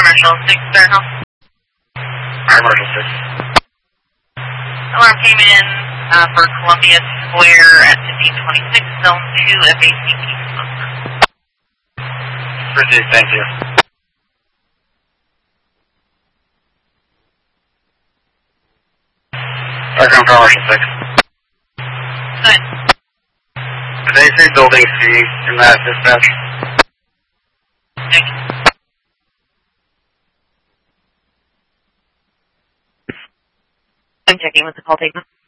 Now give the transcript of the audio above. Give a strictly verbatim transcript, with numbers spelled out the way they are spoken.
Marshall six, Cardinal. Alright, Marshall six. Alarm came in uh, for Columbia Square at fifteen twenty-six, Zone two, F A C P. Proceed, thank you. Alright, come Marshall six. Good. Did they say building C in that dispatch? Thank you. I'm checking with the call taken.